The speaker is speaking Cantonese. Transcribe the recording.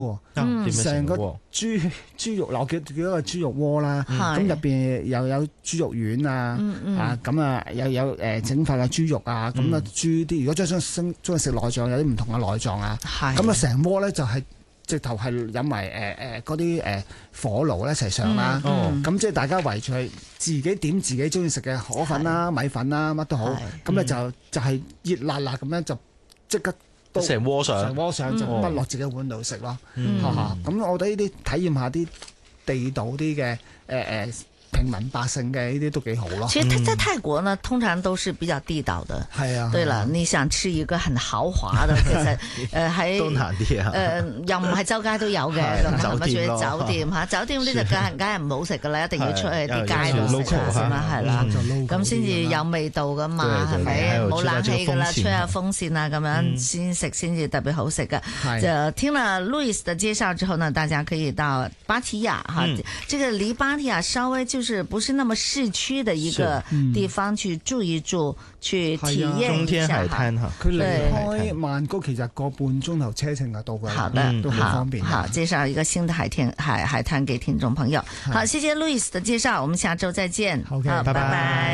成個豬肉，我叫一個豬肉鍋啦，咁入邊又有豬肉丸啊，咁啊又有整塊嘅豬肉啊，咁啊豬啲，如果中意食內臟，有啲唔同嘅內臟啊，咁啊成鍋咧就係直頭係飲埋嗰啲火爐一齊上啦，咁即係大家圍住去自己點自己中意食嘅河粉啦、米粉啦，乜都好，咁咧就係熱辣辣咁樣就即刻。 成鍋上就不落自己碗度食咯，咁我覺得呢啲體驗下啲地道啲嘅平民百姓嘅呢啲都幾好咯。 其實在泰國呢，通常都是比較地道的。係啊。對啦，你想吃一個很豪華的，其實喺都難啲啊。 又唔係周街都有嘅，咁咪住酒店嚇，酒店呢就梗係唔好食噶啦，一定要出去啲街度食先啦，係啦，咁先至有味道噶嘛，係咪？冇冷氣噶啦，吹下風扇啊咁樣先食先至特別好食嘅。就聽了 Louis 的介紹之後呢，大家可以到芭提雅哈，這個離芭提雅稍微就是不是那麼市區的一個地方去住一住，去體驗一下。 中天海灘哈， 佢離開曼谷其實個半鐘頭車程就到㗎啦。 好的， 都好方便。 好，介紹一個新的海灘給聽眾朋友。好，謝謝 Louis 的介紹，我們下周再見。 好，拜拜。